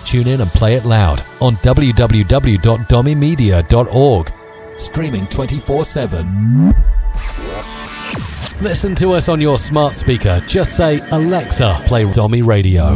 tune in and play it loud on www.domimedia.org. Streaming 24/7. Listen to us on your smart speaker. Just say, Alexa, play Domi Radio.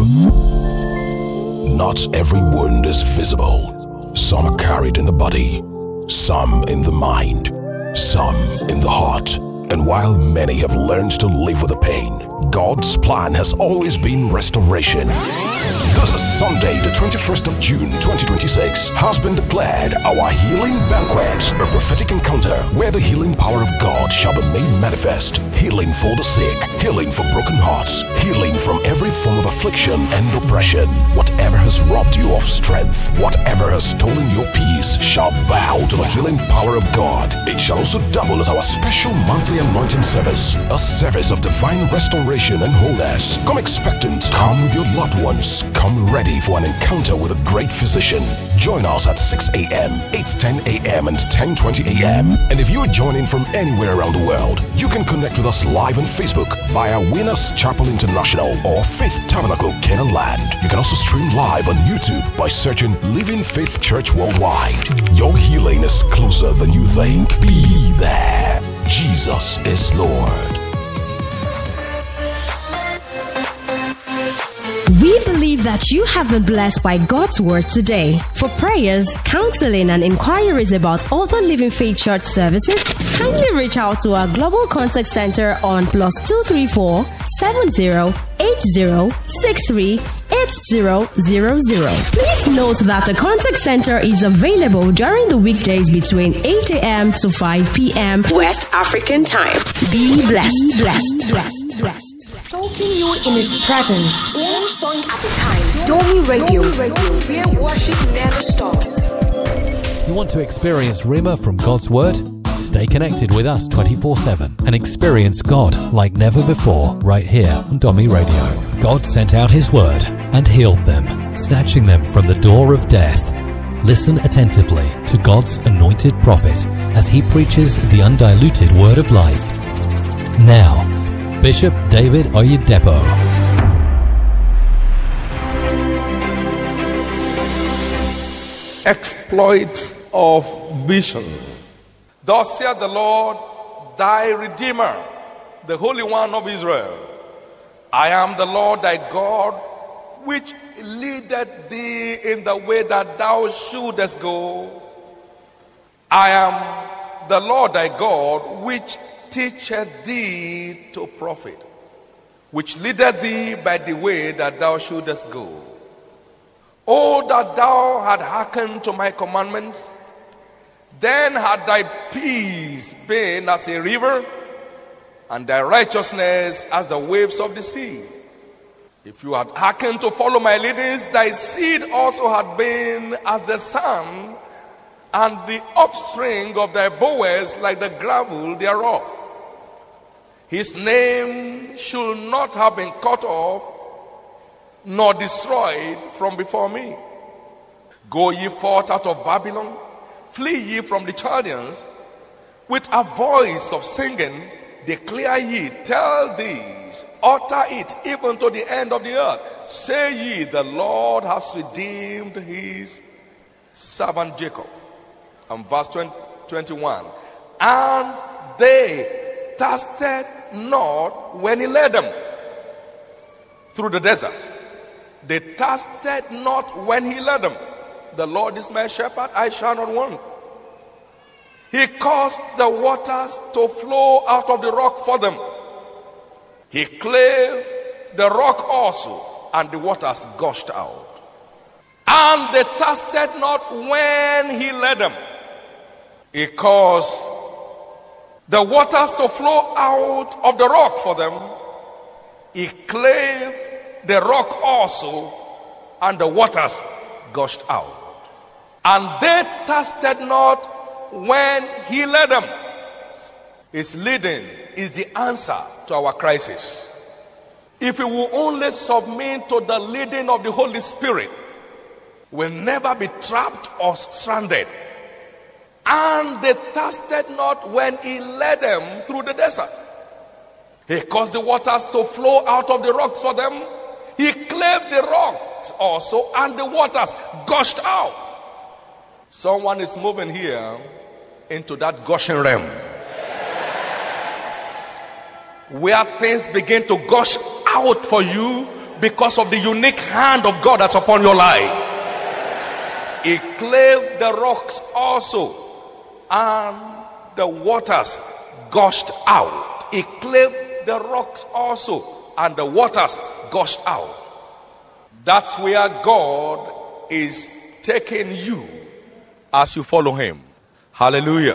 Not every wound is visible. Some are carried in the body, some in the mind, some in the heart. And while many have learned to live with the pain, God's plan has always been restoration. This Sunday, the 21st of June, 2026, has been declared our Healing Banquet, a prophetic encounter where the healing power of God shall be made manifest. Healing for the sick, healing for broken hearts, healing from every form of affliction and oppression. Whatever has robbed you of strength, whatever has stolen your peace, shall bow to the healing power of God. It shall also double as our special monthly anointing service, a service of divine restoration and wholeness. Come expectant, come with your loved ones, come ready for an encounter with a great physician. Join us at 6 a.m., 8:10 a.m. and 10:20 a.m. And if you are joining from anywhere around the world, you can connect with us live on Facebook via Winners Chapel International or Faith Tabernacle Canaan Land. You can also stream live on YouTube by searching Living Faith Church Worldwide. Your healing is closer than you think. Be there. Jesus is Lord. We believe that you have been blessed by God's word today. For prayers, counseling, and inquiries about other Living Faith Church services, kindly reach out to our Global Contact Center on +234 70 80 63 8000. Please note that the contact center is available during the weekdays between 8 a.m. to 5 p.m. West African time. Be blessed. Be blessed. Blessed. Blessed. Soaking you in His presence, one song at a time. Domi Radio, where worship never stops. You want to experience Rhema from God's Word? Stay connected with us 24/7 and experience God like never before right here on Domi Radio. God sent out His Word and healed them, snatching them from the door of death. Listen attentively to God's anointed prophet as he preaches the undiluted Word of life. Now, Bishop David Oyedepo. Exploits of vision. Thus saith the Lord, thy Redeemer, the Holy One of Israel. I am the Lord thy God, which leadeth thee in the way that thou shouldest go. I am the Lord thy God, which teacheth thee to profit, which leadeth thee by the way that thou shouldest go. Oh, that thou had hearkened to my commandments, then had thy peace been as a river, and thy righteousness as the waves of the sea. If you had hearkened to follow my leadings, thy seed also had been as the sand, and the offspring of thy bowels like the gravel thereof. His name should not have been cut off, nor destroyed from before me. Go ye forth out of Babylon, flee ye from the Chaldeans. With a voice of singing, declare ye, tell these, utter it even to the end of the earth. Say ye, the Lord has redeemed his servant Jacob. And verse 21. And they thirsted not when he led them through the desert. They thirsted not when he led them. The Lord is my shepherd, I shall not want. He caused the waters to flow out of the rock for them. He clave the rock also, and the waters gushed out. And they thirsted not when he led them. He caused the waters to flow out of the rock for them. He clave the rock also, and the waters gushed out. And they thirsted not when he led them. His leading is the answer to our crisis. If we will only submit to the leading of the Holy Spirit, we'll never be trapped or stranded. And they thirsted not when he led them through the desert. He caused the waters to flow out of the rocks for them. He clave the rock rocks also, and the waters gushed out. Someone is moving here into that gushing realm, where things begin to gush out for you because of the unique hand of God that's upon your life. He clave the rocks also, and the waters gushed out. He clave the rocks also, and the waters gushed out. That's where God is taking you as you follow him. Hallelujah.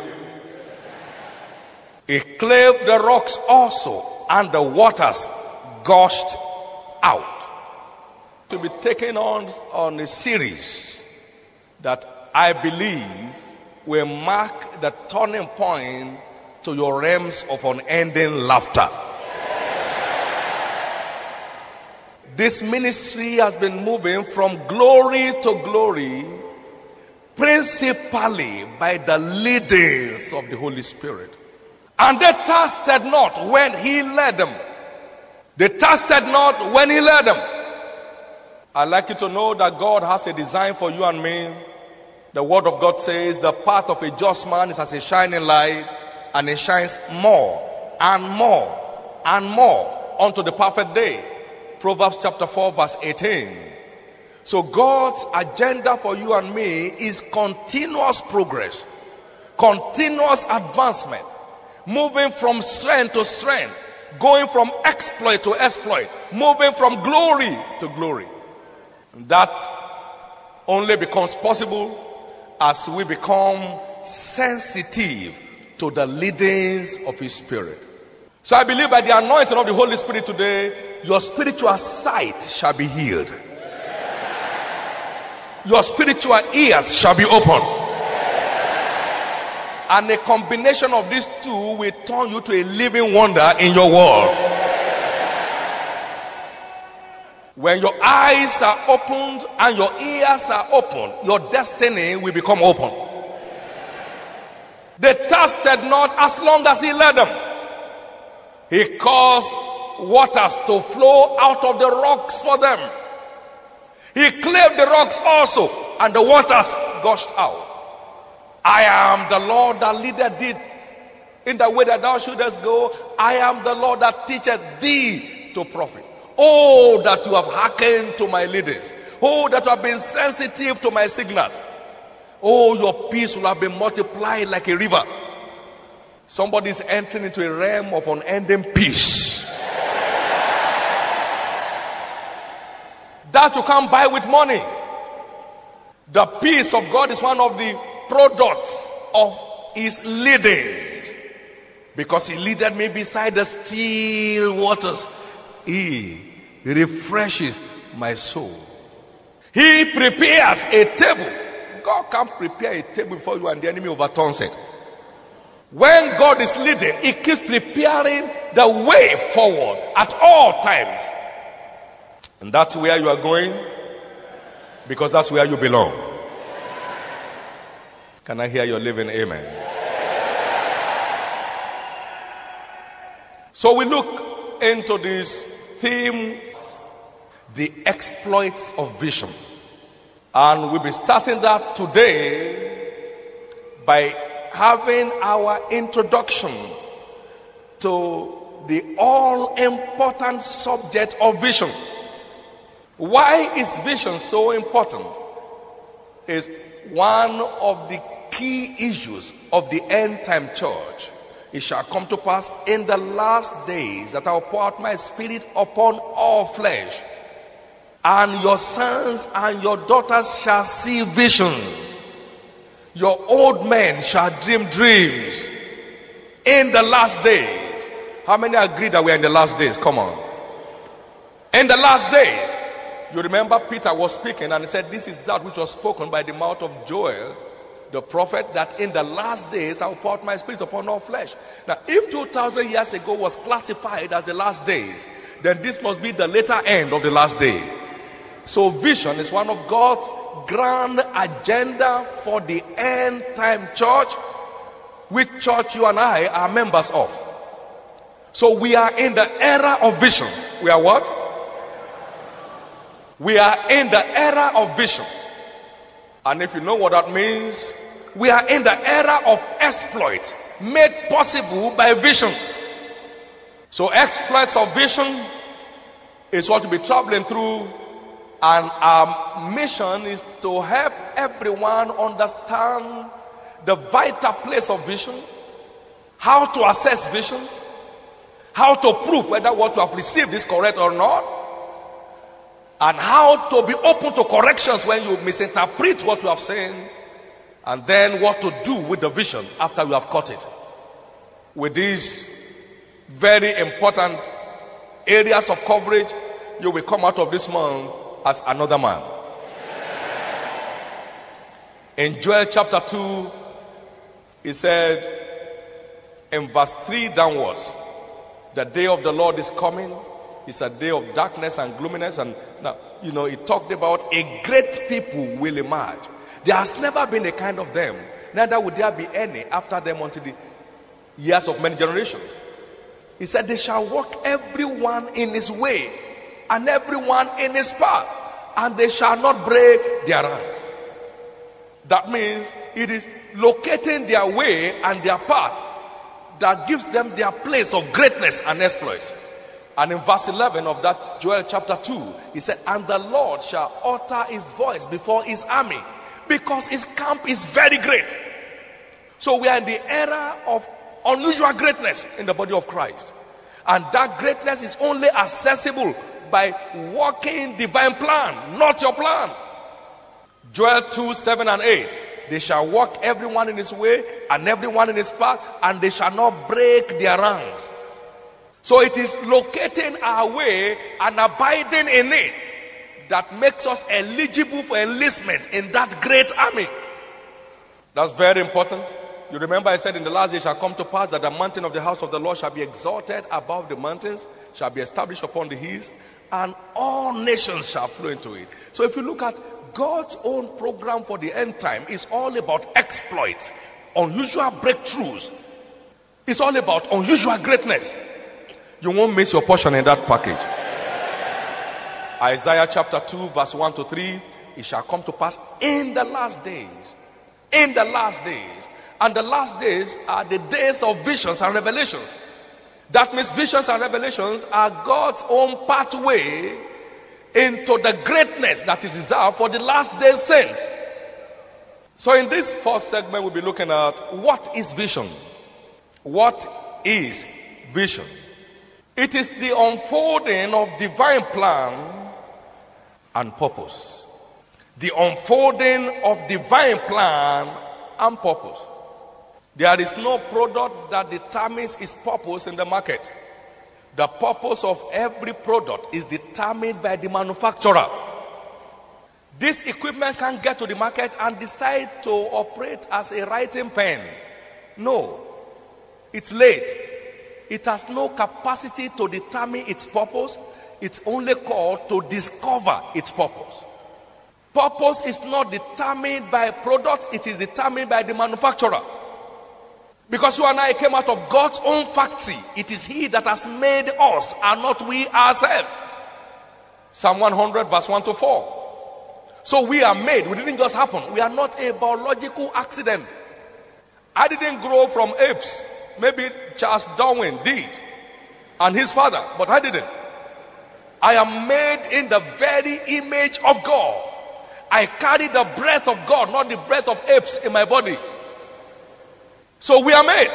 He clave the rocks also, and the waters gushed out. To be taken on a series that I believe will mark the turning point to your realms of unending laughter. This ministry has been moving from glory to glory, principally by the leadings of the Holy Spirit. And they thirsted not when he led them. They thirsted not when he led them. I'd like you to know that God has a design for you and me. The word of God says the path of a just man is as a shining light, and it shines more and more and more unto the perfect day. Proverbs chapter 4 verse 18. So God's agenda for you and me is continuous progress, continuous advancement, moving from strength to strength, going from exploit to exploit, moving from glory to glory. That only becomes possible as we become sensitive to the leadings of his Spirit. So I believe by the anointing of the Holy Spirit today, your spiritual sight shall be healed. Your spiritual ears shall be opened. And a combination of these two will turn you to a living wonder in your world. When your eyes are opened and your ears are opened, your destiny will become open. They thirsted not as long as he led them. He caused waters to flow out of the rocks for them. He clave the rocks also, and the waters gushed out. I am the Lord that leadeth thee in the way that thou shouldest go. I am the Lord that teacheth thee to profit. Oh, that you have hearkened to my leaders. Oh, that you have been sensitive to my signals. Oh, your peace will have been multiplied like a river. Somebody is entering into a realm of unending peace. That you can't buy with money. The peace of God is one of the products of his leadings. Because he leadeth me beside the still waters. He refreshes my soul. He prepares a table. God can't prepare a table before you and the enemy overturns it. When God is leading, he keeps preparing the way forward at all times. And that's where you are going, because that's where you belong. Can I hear your living amen? So we look into this theme, the exploits of vision. And we'll be starting that today by having our introduction to the all-important subject of vision. Why is vision so important? It's one of the key issues of the end-time church. It shall come to pass in the last days that I will pour out my spirit upon all flesh, and your sons and your daughters shall see visions. Your old men shall dream dreams. In the last days. How many agree that we are in the last days? Come on. In the last days. You remember Peter was speaking and he said, this is that which was spoken by the mouth of Joel, the prophet, that in the last days I will pour out my spirit upon all flesh. Now, if 2,000 years ago was classified as the last days, then this must be the later end of the last day. So vision is one of God's grand agenda for the end time church, which church you and I are members of. So we are in the era of visions. We are what? We are in the era of vision. And if you know what that means, we are in the era of exploit made possible by vision. So exploits of vision is what we'll be traveling through, and our mission is to help everyone understand the vital place of vision, how to assess visions, how to prove whether what you have received is correct or not, and how to be open to corrections when you misinterpret what you have seen, and then what to do with the vision after you have caught it. With these very important areas of coverage, you will come out of this month as another man. In Joel chapter 2, he said in verse 3 downwards, the day of the Lord is coming. It's a day of darkness and gloominess. And now, he talked about a great people will emerge. There has never been a kind of them, neither would there be any after them until the years of many generations. He said they shall walk everyone in his way and everyone in his path, and they shall not break their ranks. That means it is locating their way and their path that gives them their place of greatness and exploits. And in verse 11 of that Joel chapter 2, he said, and the Lord shall utter his voice before his army, because his camp is very great. So we are in the era of unusual greatness in the body of Christ. And that greatness is only accessible by walking divine plan, not your plan. Joel 2, 7 and 8. They shall walk everyone in his way and everyone in his path, and they shall not break their ranks. So it is locating our way and abiding in it that makes us eligible for enlistment in that great army. That's very important. You remember I said in the last day shall come to pass that the mountain of the house of the Lord shall be exalted above the mountains, shall be established upon the hills, and all nations shall flow into it. So if you look at God's own program for the end time, is all about exploits, unusual breakthroughs. It's all about unusual greatness. You won't miss your portion in that package. Isaiah chapter 2 verse 1 to 3. It shall come to pass in the last days. In the last days. And the last days are the days of visions and revelations. That means visions and revelations are God's own pathway into the greatness that is reserved for the last days saints. So in this first segment, we'll be looking at what is vision. What is vision? It is the unfolding of divine plan and purpose. The unfolding of divine plan and purpose. There is no product that determines its purpose in the market. The purpose of every product is determined by the manufacturer. This equipment can't get to the market and decide to operate as a writing pen. No, it's late. It has no capacity to determine its purpose. It's only called to discover its purpose. Purpose is not determined by products, it is determined by the manufacturer. Because you and I came out of God's own factory. It is He that has made us and not we ourselves. Psalm 100 verse 1 to 4. So we are made. We didn't just happen. We are not a biological accident. I didn't grow from apes. Maybe Charles Darwin did. And his father. But I didn't. I am made in the very image of God. I carry the breath of God, not the breath of apes in my body. So we are made.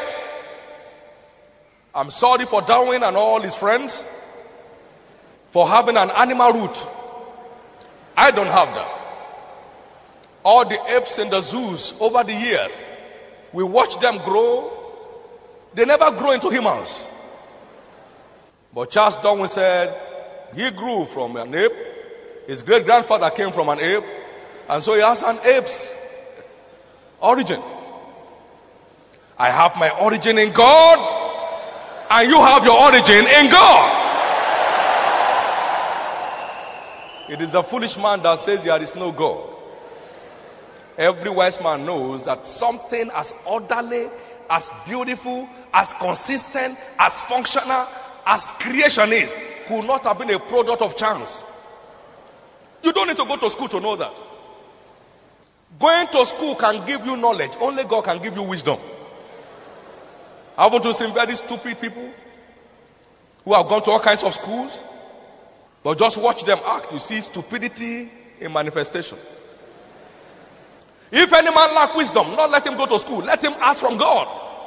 I'm sorry for Darwin and all his friends for having an animal root. I don't have that. All the apes in the zoos over the years, we watch them grow. They never grow into humans. But Charles Darwin said he grew from an ape. His great-grandfather came from an ape. And so he has an ape's origin. I have my origin in God, and you have your origin in God. It is the foolish man that says there is no God. Every wise man knows that something as orderly, as beautiful, as consistent, as functional as creation is, could not have been a product of chance. You don't need to go to school to know that. Going to school can give you knowledge. Only God can give you wisdom. Haven't you seen very stupid people who have gone to all kinds of schools? But just watch them act. You see stupidity in manifestation. If any man lack wisdom, not let him go to school. Let him ask from God.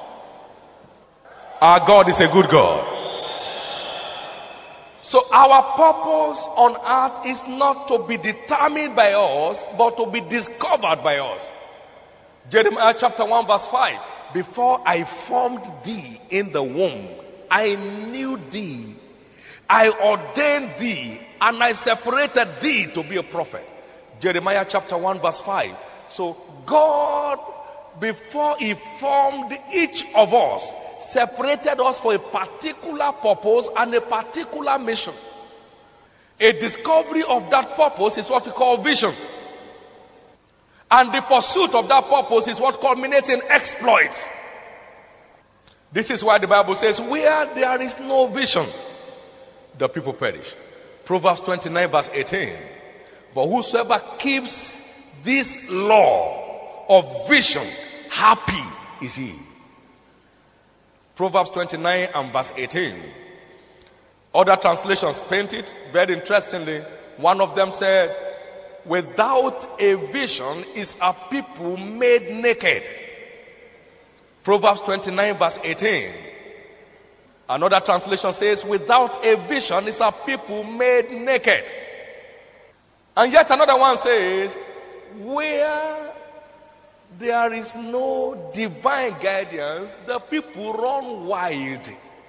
Our God is a good God. So our purpose on earth is not to be determined by us, but to be discovered by us. Jeremiah chapter 1 verse 5. Before I formed thee in the womb, I knew thee. I ordained thee, and I separated thee to be a prophet. Jeremiah chapter 1 verse 5. So God, before he formed each of us, separated us for a particular purpose and a particular mission. A discovery of that purpose is what we call vision. And the pursuit of that purpose is what culminates in exploit. This is why the Bible says, where there is no vision, the people perish. Proverbs 29 verse 18. But whosoever keeps this law of vision, happy is he. Proverbs 29 and verse 18. Other translations paint it very interestingly. One of them said, without a vision is a people made naked. Proverbs 29 verse 18. Another translation says, without a vision is a people made naked. And yet another one says, where there is no divine guidance, the people run wild.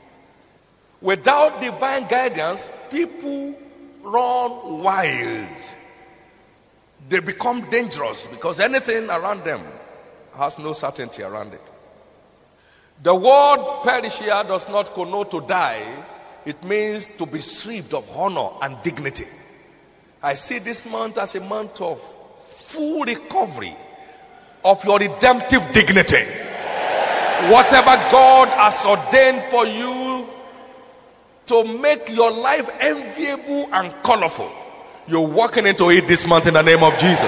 Without divine guidance, people run wild. They become dangerous because anything around them has no certainty around it. The word perish here does not connote to die. It means to be stripped of honor and dignity. I see this month as a month of full recovery of your redemptive dignity. Whatever God has ordained for you to make your life enviable and colorful, you're walking into it this month in the name of Jesus.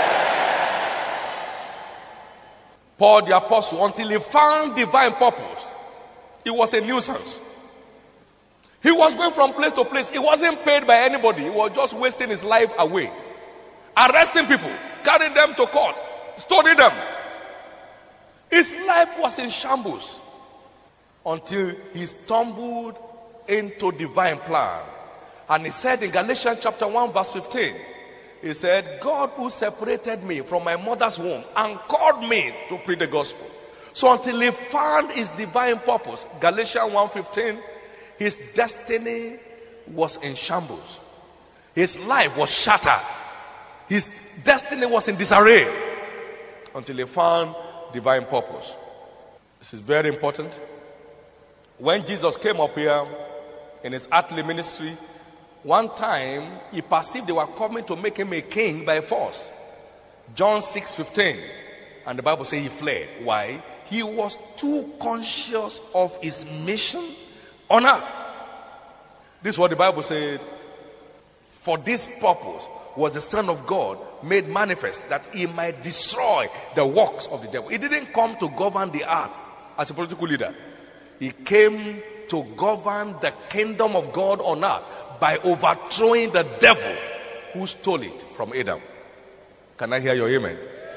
Paul the apostle, until he found divine purpose, he was a nuisance. He was going from place to place. He wasn't paid by anybody. He was just wasting his life away, arresting people, carrying them to court, stoning them. His life was in shambles until he stumbled into divine plan. And he said in Galatians chapter 1 verse 15, he said, God who separated me from my mother's womb and called me to preach the gospel. So until he found his divine purpose, Galatians 1:15, his destiny was in shambles. His life was shattered. His destiny was in disarray until he found divine purpose. This is very important. When Jesus came up here in his earthly ministry, one time he perceived they were coming to make him a king by force. John 6:15. And the Bible says he fled. Why? He was too conscious of his mission on earth. This is what the Bible said. For this purpose was the Son of God made manifest, that he might destroy the works of the devil. He didn't come to govern the earth as a political leader. He came to govern the kingdom of God on earth by overthrowing the devil who stole it from Adam. Can I hear your amen?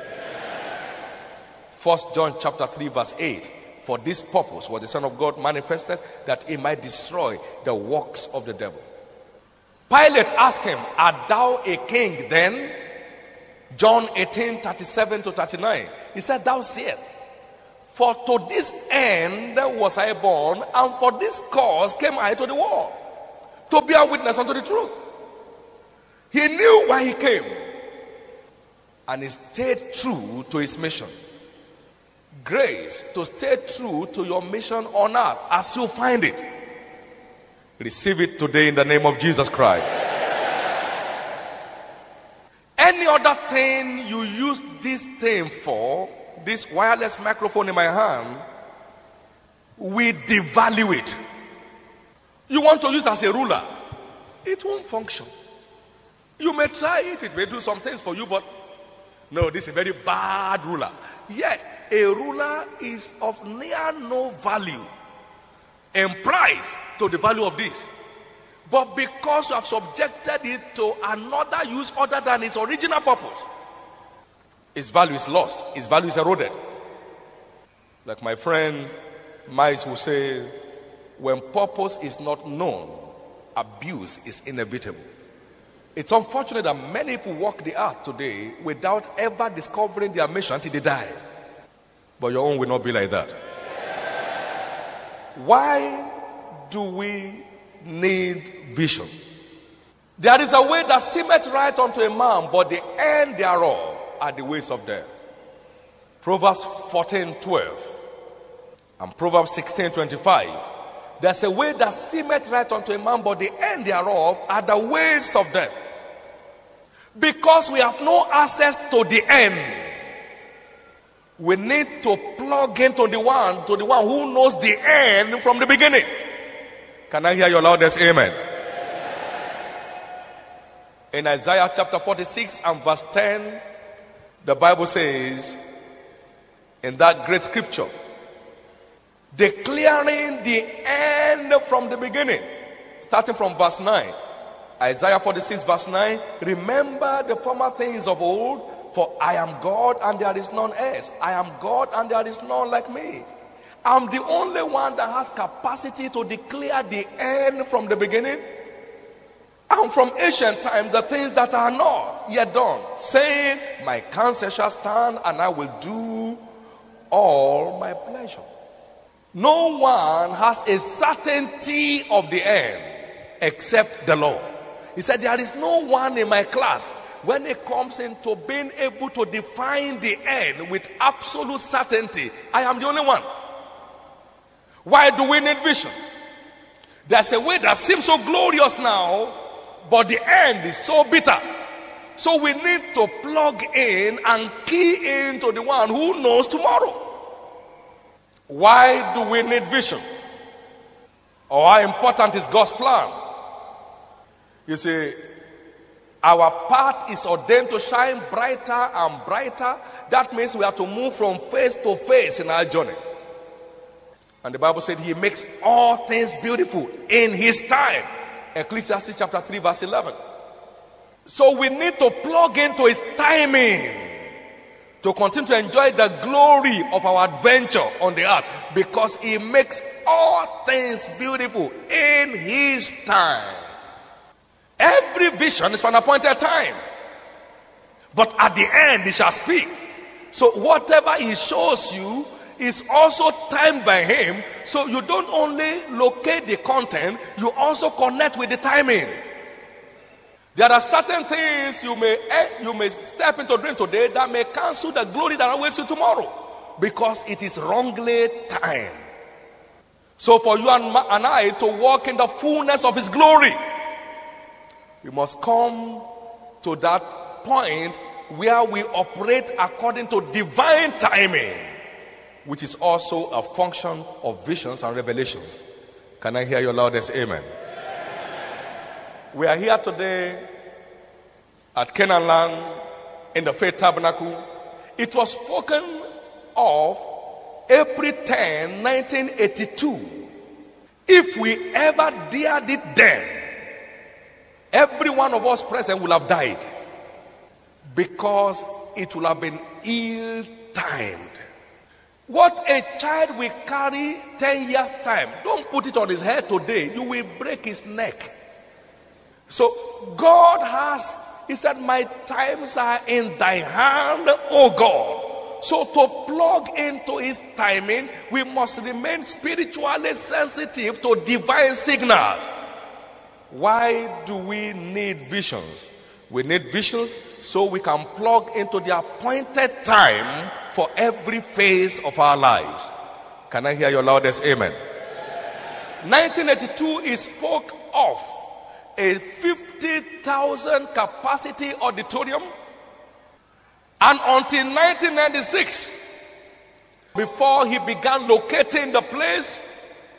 1 John chapter 3 verse 8. For this purpose was the Son of God manifested, that he might destroy the works of the devil. Pilate asked him, art thou a king then? John 18:37-39. He said, thou sayest, for to this end was I born, and for this cause came I to the world, to bear witness unto the truth. He knew why he came, and he stayed true to his mission. Grace to stay true to your mission on earth as you find it. Receive it today in the name of Jesus Christ. Any other thing you use this thing for, this wireless microphone in my hand, we devalue it. You want to use it as a ruler, it won't function. You may try it. It may do some things for you, but no, this is a very bad ruler. Yeah, a ruler is of near no value in price to the value of this. But because you have subjected it to another use other than its original purpose, its value is lost. Its value is eroded. Like my friend Miles will say, when purpose is not known, abuse is inevitable. It's unfortunate that many people walk the earth today without ever discovering their mission until they die. But your own will not be like that. Why do we need vision? There is a way that seemeth right unto a man, but the end thereof are the ways of death. Proverbs 14:12 and Proverbs 16:25. There's a way that seemeth right unto a man, but the end thereof are the ways of death. Because we have no access to the end, we need to plug into the one who knows the end from the beginning. Can I hear your loudest amen? In Isaiah chapter 46 and verse 10, the Bible says, in that great scripture, declaring the end from the beginning, starting from verse 9. Isaiah 46 verse 9, remember the former things of old, for I am God and there is none else. I am God and there is none like me. I'm the only one that has capacity to declare the end from the beginning. And from ancient times, the things that are not yet done, saying, my counsel shall stand and I will do all my pleasure. No one has a certainty of the end except the Lord. He said, there is no one in my class when it comes into being able to define the end with absolute certainty. I am the only one. Why do we need vision? There's a way that seems so glorious now, but the end is so bitter. So we need to plug in and key into the one who knows tomorrow. Why do we need vision? Or how important is God's plan? You see, our path is ordained to shine brighter and brighter. That means we have to move from phase to phase in our journey. And the Bible said he makes all things beautiful in his time. Ecclesiastes chapter 3 verse 11. So we need to plug into his timing to continue to enjoy the glory of our adventure on the earth, because he makes all things beautiful in his time. Every vision is for an appointed time, but at the end he shall speak. So whatever he shows you is also timed by him, so you don't only locate the content, you also connect with the timing. There are certain things you may step into doing today that may cancel the glory that awaits you tomorrow, because it is wrongly timed. So for you and I to walk in the fullness of his glory, we must come to that point where we operate according to divine timing, which is also a function of visions and revelations. Can I hear your loudest amen? We are here today at Canaan Land in the Faith Tabernacle. It was spoken of April 10, 1982. If we ever dared it then, every one of us present will have died, because it will have been ill-timed. What a child will carry 10 years' time, don't put it on his head today, you will break his neck. So God has, he said, my times are in thy hand, O God. So to plug into his timing, we must remain spiritually sensitive to divine signals. Why do we need visions? We need visions so we can plug into the appointed time for every phase of our lives. Can I hear your loudest amen? 1982 is spoke of a 50,000 capacity auditorium, and until 1996, before he began locating the place,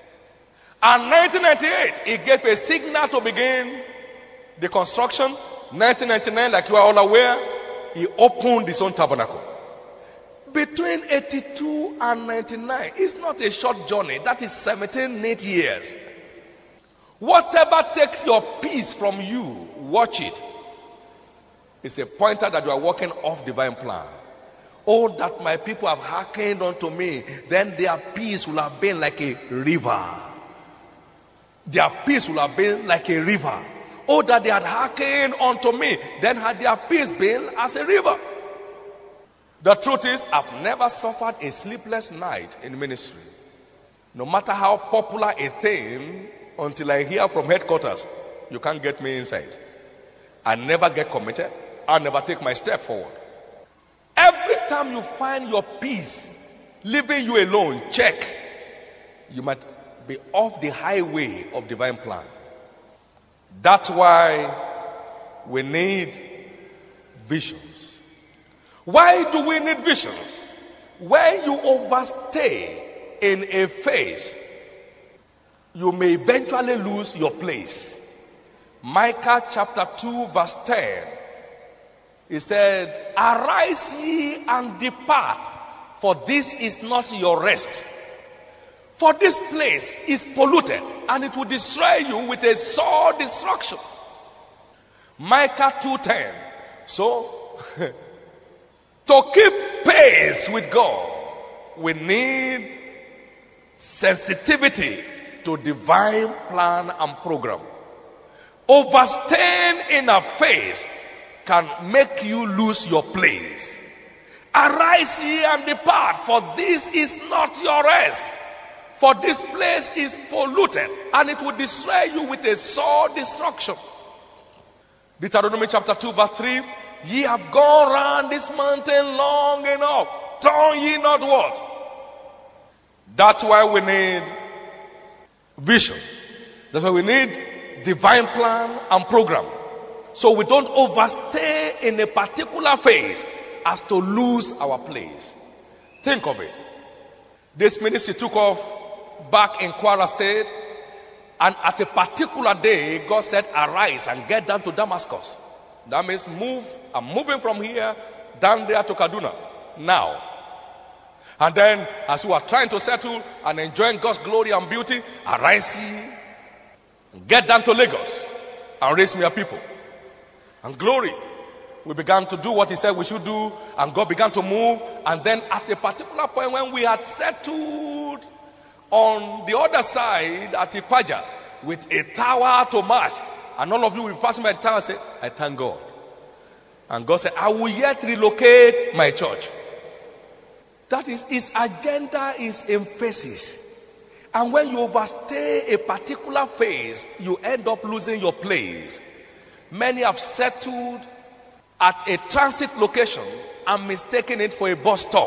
and 1998 he gave a signal to begin the construction. 1999, like you are all aware, he opened his own tabernacle. Between 82 and 99, it's not a short journey. That is 8 years. Whatever takes your peace from you, watch it. It's a pointer that you are walking off divine plan. Oh, that my people have hearkened unto me, then their peace will have been like a river. Their peace will have been like a river. Oh, that they had hearkened unto me, then had their peace been as a river. The truth is, I've never suffered a sleepless night in ministry. No matter how popular a thing, until I hear from headquarters, you can't get me inside. I never get committed. I never take my step forward. Every time you find your peace leaving you alone, check. You might be off the highway of divine plan. That's why we need visions. Why do we need visions? When you overstay in a phase, you may eventually lose your place. Micah chapter 2 verse 10. He said, arise ye and depart, for this is not your rest. For this place is polluted, and it will destroy you with a sore destruction. Micah 2:10. So, to keep pace with God, we need sensitivity to divine plan and program. Overstaying in a phase can make you lose your place. Arise ye and depart, for this is not your rest. For this place is polluted, and it will destroy you with a sore destruction. Deuteronomy chapter 2 verse 3. Ye have gone round this mountain long enough. Turn ye not what? That's why we need vision. That's why we need divine plan and program. So we don't overstay in a particular phase as to lose our place. Think of it. This ministry took off back in Kwara State, and at a particular day, God said, arise and get down to Damascus. That means move. I'm moving from here down there to Kaduna now. And then, as we are trying to settle and enjoying God's glory and beauty, arise ye, get down to Lagos and raise me a people. And glory, we began to do what he said we should do, and God began to move. And then at a particular point when we had settled on the other side at Ipaja with a tower to match, and all of you will be passing by the tower and say, I thank God. And God said, I will yet relocate my church. That is, his agenda is emphasis. And when you overstay a particular phase, you end up losing your place. Many have settled at a transit location and mistaken it for a bus stop.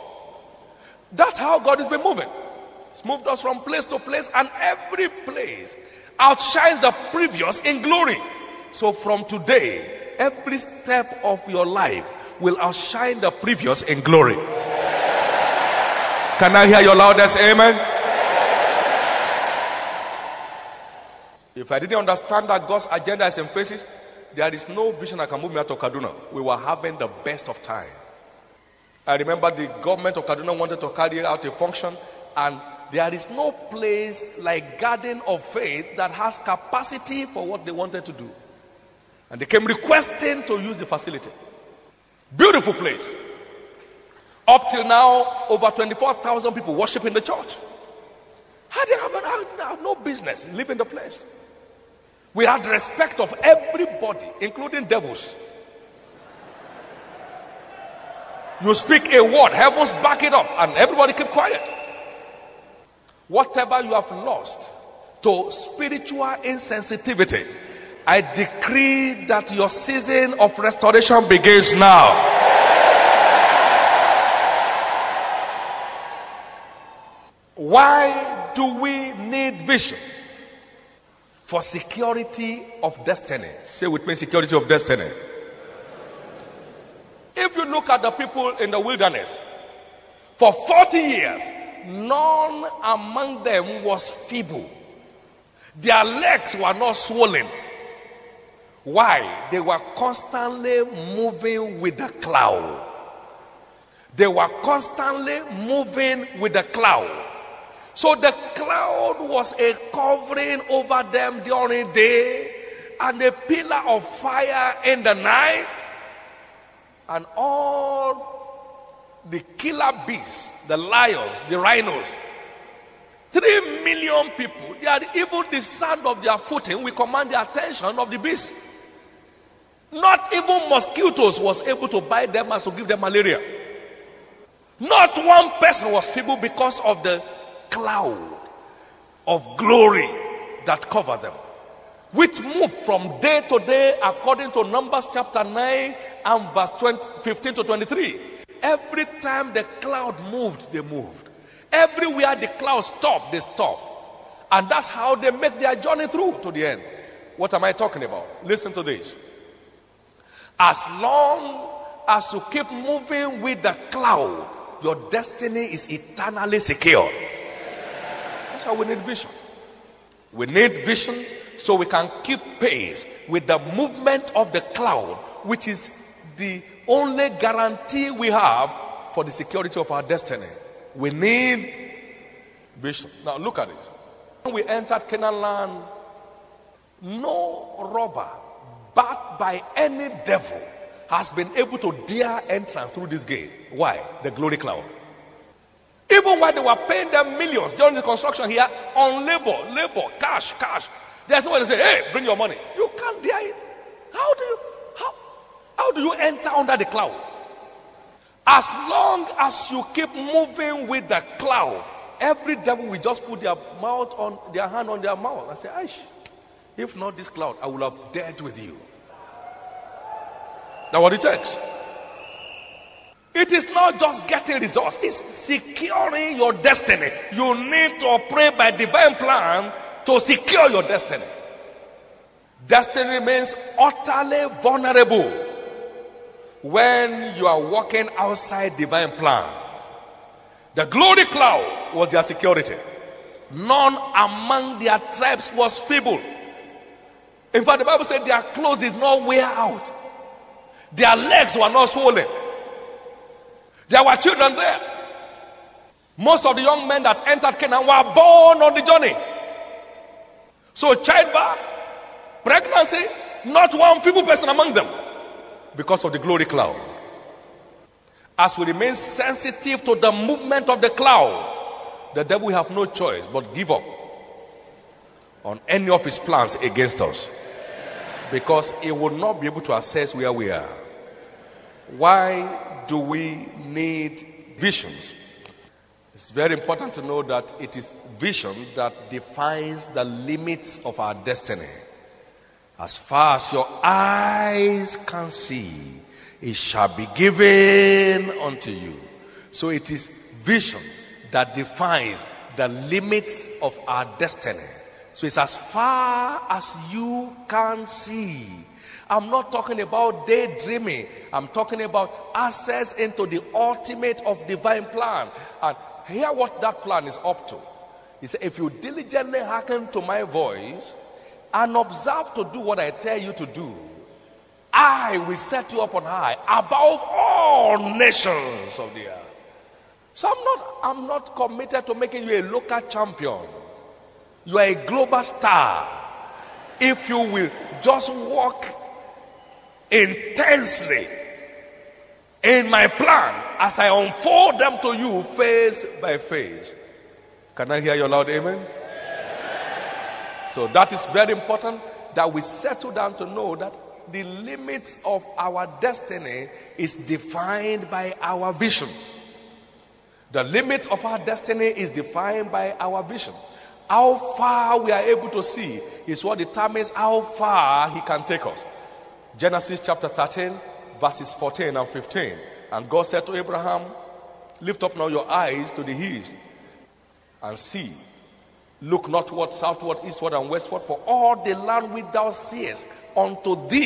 That's how God has been moving. He's moved us from place to place, and every place outshines the previous in glory. So from today, every step of your life will outshine the previous in glory. Can I hear your loudest amen? If I didn't understand that God's agenda is emphasis, there is no vision that can move me out of Kaduna. We were having the best of time. I remember the government of Kaduna wanted to carry out a function, and there is no place like Garden of Faith that has capacity for what they wanted to do. And they came requesting to use the facility. Beautiful place. Up till now, over 24,000 people worship in the church. They have no business leaving the place. We had respect of everybody, including devils. You speak a word, heavens back it up, and everybody keep quiet. Whatever you have lost to spiritual insensitivity, I decree that your season of restoration begins now. Why do we need vision? For security of destiny. Say with me, security of destiny. If you look at the people in the wilderness, for 40 years, none among them was feeble. Their legs were not swollen. Why? They were constantly moving with the cloud. They were constantly moving with the cloud. So the cloud was a covering over them during the day, and a pillar of fire in the night, and all the killer beasts, the lions, the rhinos, 3 million people, they had even the sound of their footing will command the attention of the beasts. Not even mosquitoes was able to bite them as to give them malaria. Not one person was feeble because of the cloud of glory that covered them, which moved from day to day according to Numbers chapter 9 and verse 15 to 23. Every time the cloud moved, they moved. Everywhere the cloud stopped, they stopped. And that's how they make their journey through to the end. What am I talking about? Listen to this. As long as you keep moving with the cloud, your destiny is eternally secure. That's why we need vision. We need vision so we can keep pace with the movement of the cloud, which is the only guarantee we have for the security of our destiny. We need vision. Now look at it. When we entered Canaan land, no robber backed by any devil has been able to dare entrance through this gate. Why? The glory cloud. Even when they were paying them millions during the construction here on labor, cash. There's no way to say, hey, bring your money. You can't dare it. How do you enter under the cloud? As long as you keep moving with the cloud, every devil will just put their hand on their mouth and say, Aish, if not this cloud, I would have dealt with you. That's what it takes. It is not just getting results, it's securing your destiny. You need to operate by divine plan to secure your destiny. Destiny remains utterly vulnerable when you are walking outside divine plan. The glory cloud was their security. None among their tribes was feeble. In fact, the Bible said their clothes did not wear out. Their legs were not swollen. There were children there. Most of the young men that entered Canaan were born on the journey. So childbirth, pregnancy, not one feeble person among them, because of the glory cloud. As we remain sensitive to the movement of the cloud, the devil will have no choice but give up on any of his plans against us, because he will not be able to assess where we are. Why do we need visions? It's very important to know that it is vision that defines the limits of our destiny. As far as your eyes can see, it shall be given unto you. So it is vision that defines the limits of our destiny. So it's as far as you can see. I'm not talking about daydreaming. I'm talking about access into the ultimate of divine plan. And hear what that plan is up to. He said, if you diligently hearken to my voice and observe to do what I tell you to do, I will set you up on high above all nations of the earth. So I'm not committed to making you a local champion. You are a global star. If you will just walk intensely in my plan as I unfold them to you face by face. Can I hear your loud amen? So that is very important, that we settle down to know that the limits of our destiny is defined by our vision. The limits of our destiny is defined by our vision. How far we are able to see is what determines how far he can take us. Genesis chapter 13, verses 14 and 15. And God said to Abraham, lift up now your eyes to the east and see. Look northward, southward, eastward, and westward, for all the land which thou seest, unto thee